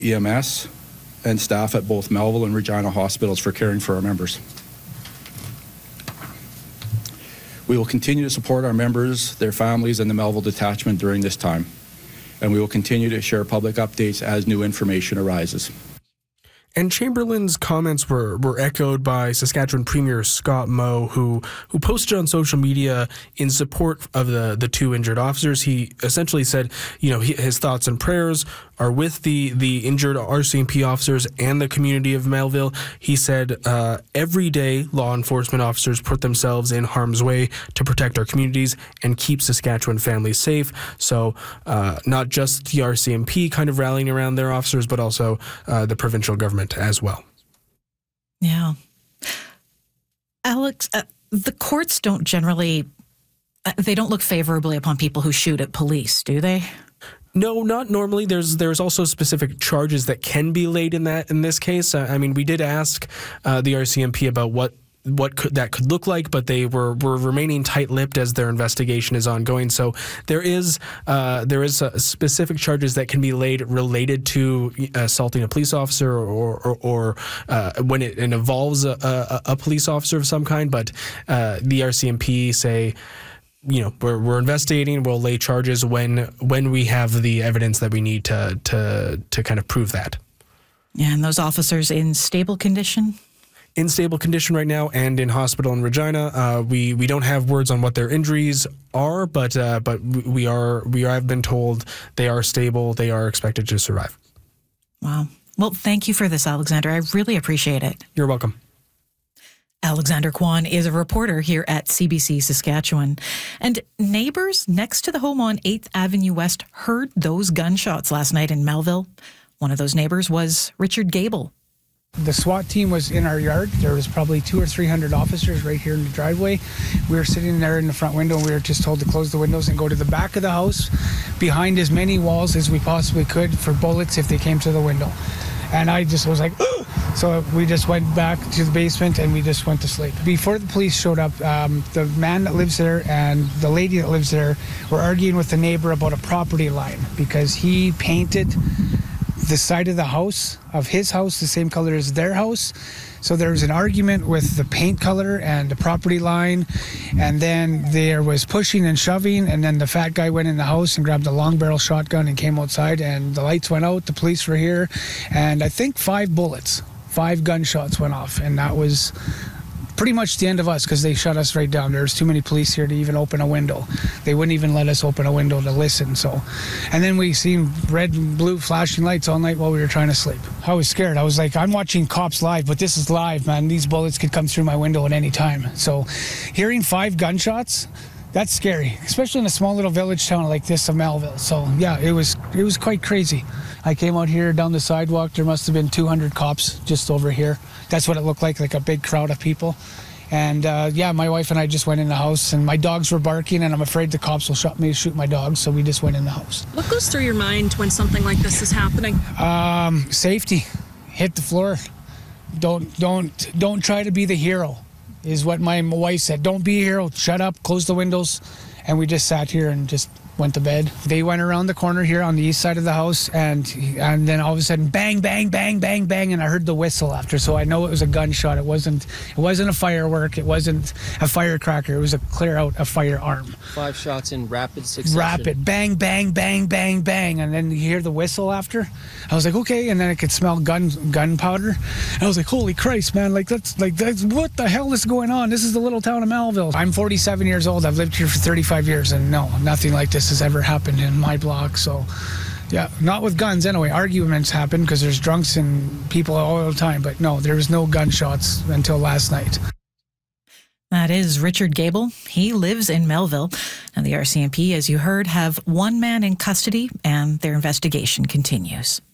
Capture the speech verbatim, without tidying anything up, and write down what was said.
E M S, and staff at both Melville and Regina hospitals for caring for our members. We will continue to support our members, their families, and the Melville detachment during this time, and we will continue to share public updates as new information arises. And Chamberlain's comments were, were echoed by Saskatchewan Premier Scott Moe, who who posted on social media in support of the, the two injured officers. He essentially said, you know, he, his thoughts and prayers are with the, the injured R C M P officers and the community of Melville. He said, uh, every day law enforcement officers put themselves in harm's way to protect our communities and keep Saskatchewan families safe. So uh, not just the R C M P kind of rallying around their officers, but also uh, the provincial government as well. Yeah. Alex, uh, the courts don't generally, uh, they don't look favorably upon people who shoot at police, do they? No, not normally. There's there's also specific charges that can be laid in that in this case. Uh, I mean, we did ask uh, the R C M P about what what could, that could look like, but they were, were remaining tight-lipped as their investigation is ongoing. So there is uh, there is uh, specific charges that can be laid related to assaulting a police officer or or, or uh, when it, it involves a, a, a police officer of some kind. But uh, the R C M P say, you know, we're we're investigating. We'll lay charges when when we have the evidence that we need to to to kind of prove that. Yeah, and those officers in stable condition? In stable condition right now and in hospital in Regina. Uh, we we don't have words on what their injuries are, but uh, but we are we have been told they are stable. They are expected to survive. Wow. Well, thank you for this, Alexander. I really appreciate it. You're welcome. Alexander Kwan is a reporter here at C B C Saskatchewan. And neighbors next to the home on eighth Avenue West heard those gunshots last night in Melville. One of those neighbors was Richard Gable. The SWAT team was in our yard. There was probably two or three hundred officers right here in the driveway. We were sitting there in the front window and we were just told to close the windows and go to the back of the house behind as many walls as we possibly could for bullets if they came to the window. And I just was like, ugh! So we just went back to the basement and we just went to sleep. Before the police showed up, um, the man that lives there and the lady that lives there were arguing with the neighbor about a property line because he painted the side of the house, of his house, the same color as their house. So there was an argument with the paint color and the property line, and then there was pushing and shoving, and then the fat guy went in the house and grabbed a long barrel shotgun and came outside, and the lights went out, the police were here, and I think five bullets, five gunshots went off, and that was pretty much the end of us because they shut us right down. There was too many police here to even open a window. They wouldn't even let us open a window to listen. So, and then we seen red and blue flashing lights all night while we were trying to sleep. I was scared. I was like, I'm watching Cops live, but this is live, man. These bullets could come through my window at any time. So hearing five gunshots, that's scary, especially in a small little village town like this of Melville. So yeah, it was it was quite crazy. I came out here down the sidewalk. There must have been two hundred cops just over here. That's what it looked like, like a big crowd of people. And uh, yeah, my wife and I just went in the house, and my dogs were barking, and I'm afraid the cops will shot me, shoot my dogs, so we just went in the house. What goes through your mind when something like this is happening? Um, safety. Hit the floor. Don't don't don't try to be the hero, is what my wife said. Don't be a hero. Shut up. Close the windows. And we just sat here and just went to bed. They went around the corner here on the east side of the house, and and then all of a sudden, bang, bang, bang, bang, bang, and I heard the whistle after. So I know it was a gunshot. It wasn't. It wasn't a firework. It wasn't a firecracker. It was a clear out a firearm. Five shots in rapid succession. Rapid, bang, bang, bang, bang, bang, and then you hear the whistle after. I was like, okay, and then I could smell gun gunpowder. I was like, holy Christ, man! Like that's like that's what the hell is going on? This is the little town of Melville. I'm forty-seven years old. I've lived here for thirty-five years, and no, nothing like this has ever happened in my block. So yeah, not with guns anyway. Arguments happen because there's drunks and people all the time, but no, there was no gunshots until last night. That is Richard Gable. He lives in Melville. And the R C M P, as you heard, have one man in custody, and their investigation continues.